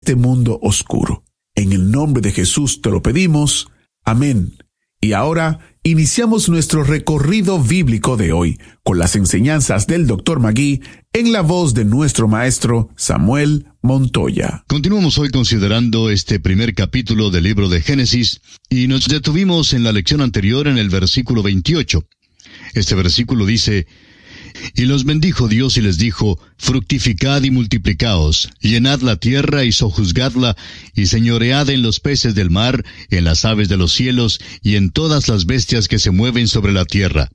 este mundo oscuro. En el nombre de Jesús te lo pedimos. Amén. Y ahora iniciamos nuestro recorrido bíblico de hoy con las enseñanzas del Dr. Magui en la voz de nuestro maestro Samuel Montoya. Continuamos hoy considerando este primer capítulo del libro de Génesis y nos detuvimos en la lección anterior en el versículo 28. Este versículo dice: Y los bendijo Dios y les dijo: Fructificad y multiplicaos, llenad la tierra y sojuzgadla, y señoread en los peces del mar, en las aves de los cielos, y en todas las bestias que se mueven sobre la tierra.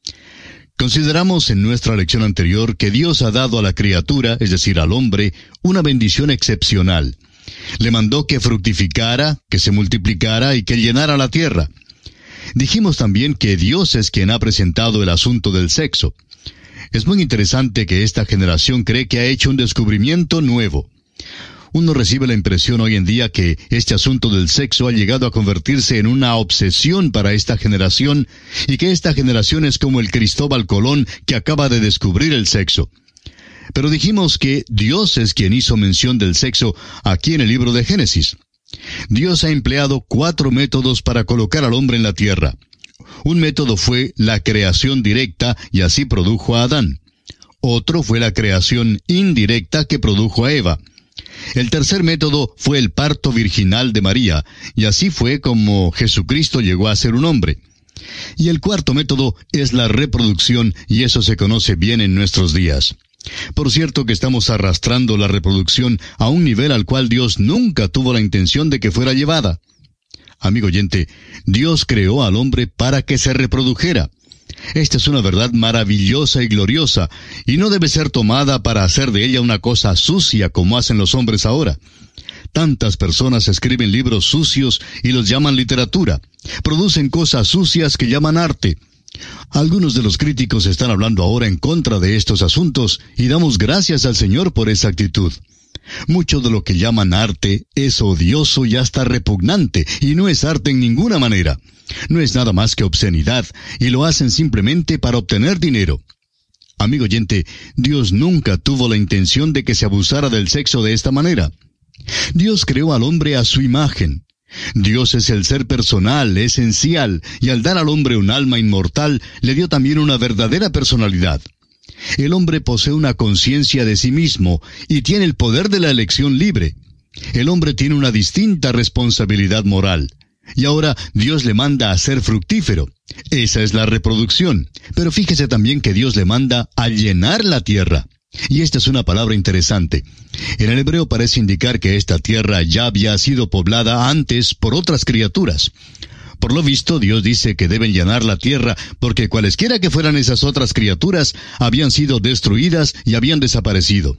Consideramos en nuestra lección anterior que Dios ha dado a la criatura, es decir, al hombre, una bendición excepcional. Le mandó que fructificara, que se multiplicara y que llenara la tierra. Dijimos también que Dios es quien ha presentado el asunto del sexo. Es muy interesante que esta generación cree que ha hecho un descubrimiento nuevo. Uno recibe la impresión hoy en día que este asunto del sexo ha llegado a convertirse en una obsesión para esta generación y que esta generación es como el Cristóbal Colón que acaba de descubrir el sexo. Pero dijimos que Dios es quien hizo mención del sexo aquí en el libro de Génesis. Dios ha empleado 4 métodos para colocar al hombre en la tierra. Un método fue la creación directa y así produjo a Adán. Otro fue la creación indirecta que produjo a Eva. El tercer método fue el parto virginal de María, y así fue como Jesucristo llegó a ser un hombre. Y el cuarto método es la reproducción, y eso se conoce bien en nuestros días. Por cierto que estamos arrastrando la reproducción a un nivel al cual Dios nunca tuvo la intención de que fuera llevada. Amigo oyente, Dios creó al hombre para que se reprodujera. Esta es una verdad maravillosa y gloriosa, y no debe ser tomada para hacer de ella una cosa sucia como hacen los hombres ahora. Tantas personas escriben libros sucios y los llaman literatura. Producen cosas sucias que llaman arte. Algunos de los críticos están hablando ahora en contra de estos asuntos, y damos gracias al Señor por esa actitud. Mucho de lo que llaman arte es odioso y hasta repugnante, y no es arte en ninguna manera. No es nada más que obscenidad, y lo hacen simplemente para obtener dinero. Amigo oyente, Dios nunca tuvo la intención de que se abusara del sexo de esta manera. Dios creó al hombre a su imagen. Dios es el ser personal, esencial, y al dar al hombre un alma inmortal, le dio también una verdadera personalidad. El hombre posee una conciencia de sí mismo y tiene el poder de la elección libre. El hombre tiene una distinta responsabilidad moral. Y ahora Dios le manda a ser fructífero. Esa es la reproducción. Pero fíjese también que Dios le manda a llenar la tierra. Y esta es una palabra interesante. En el hebreo parece indicar que esta tierra ya había sido poblada antes por otras criaturas. Por lo visto, Dios dice que deben llenar la tierra, porque cualesquiera que fueran esas otras criaturas, habían sido destruidas y habían desaparecido.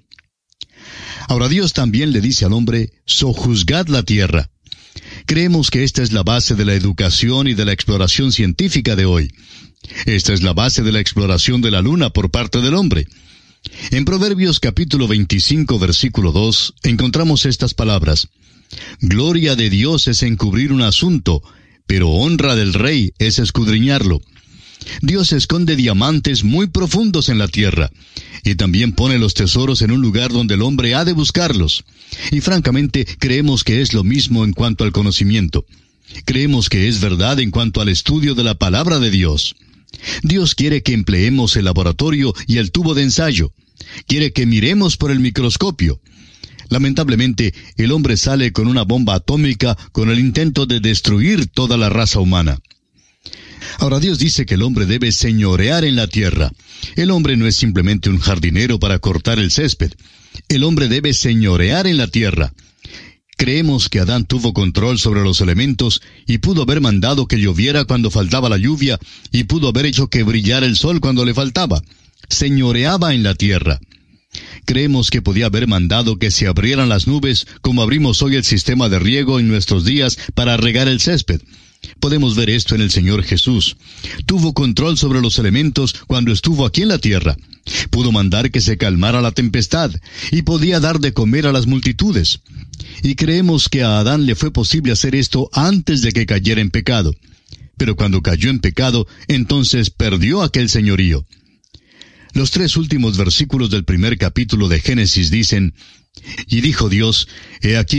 Ahora Dios también le dice al hombre: sojuzgad la tierra. Creemos que esta es la base de la educación y de la exploración científica de hoy. Esta es la base de la exploración de la luna por parte del hombre. En Proverbios capítulo 25, versículo 2, encontramos estas palabras: Gloria de Dios es encubrir un asunto, pero honra del rey es escudriñarlo. Dios esconde diamantes muy profundos en la tierra, y también pone los tesoros en un lugar donde el hombre ha de buscarlos. Y francamente, creemos que es lo mismo en cuanto al conocimiento. Creemos que es verdad en cuanto al estudio de la palabra de Dios. Dios quiere que empleemos el laboratorio y el tubo de ensayo. Quiere que miremos por el microscopio. Lamentablemente, el hombre sale con una bomba atómica con el intento de destruir toda la raza humana. Ahora Dios dice que el hombre debe señorear en la tierra. El hombre no es simplemente un jardinero para cortar el césped. El hombre debe señorear en la tierra. Creemos que Adán tuvo control sobre los elementos y pudo haber mandado que lloviera cuando faltaba la lluvia y pudo haber hecho que brillara el sol cuando le faltaba. Señoreaba en la tierra. Creemos que podía haber mandado que se abrieran las nubes, como abrimos hoy el sistema de riego en nuestros días para regar el césped. Podemos ver esto en el Señor Jesús. Tuvo control sobre los elementos cuando estuvo aquí en la tierra. Pudo mandar que se calmara la tempestad, y podía dar de comer a las multitudes. Y creemos que a Adán le fue posible hacer esto antes de que cayera en pecado. Pero cuando cayó en pecado, entonces perdió aquel señorío. Los 3 últimos versículos del primer capítulo de Génesis dicen: Y dijo Dios: He aquí